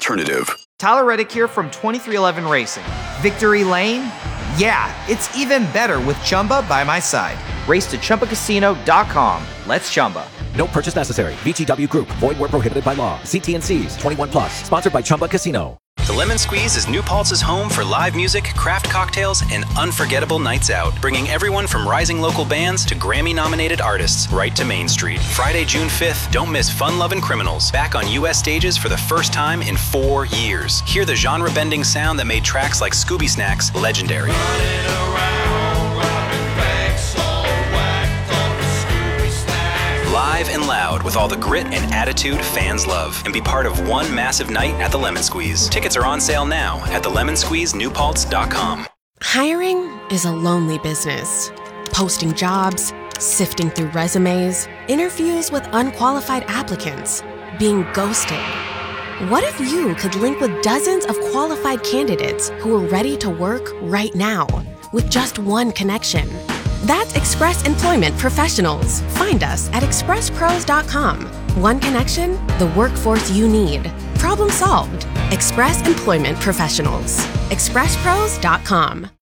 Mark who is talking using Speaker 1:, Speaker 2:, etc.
Speaker 1: alternative.
Speaker 2: Tyler Reddick here from 2311 Racing. Victory Lane? Yeah, it's even better with Chumba by my side. Race to ChumbaCasino.com. Let's Chumba.
Speaker 3: No purchase necessary. VGW Group. Void where prohibited by law. See T&Cs. 21 plus. Sponsored by Chumba Casino.
Speaker 4: The Lemon Squeeze is New Paltz's home for live music, craft cocktails, and unforgettable nights out, bringing everyone from rising local bands to Grammy-nominated artists right to Main Street. Friday, June 5th, don't miss Fun-Lovin' Criminals, back on U.S. stages for the first time in 4 years. Hear the genre-bending sound that made tracks like Scooby Snacks legendary. Live and loud with all the grit and attitude fans love. And be part of one massive night at the Lemon Squeeze. Tickets are on sale now at thelemonsqueezenewpaltz.com.
Speaker 5: Hiring is a lonely business. Posting jobs, sifting through resumes, interviews with unqualified applicants, being ghosted. What if you could link with dozens of qualified candidates who are ready to work right now with just one connection? That's Express Employment Professionals. Find us at expresspros.com. One connection, the workforce you need. Problem solved. Express Employment Professionals. expresspros.com.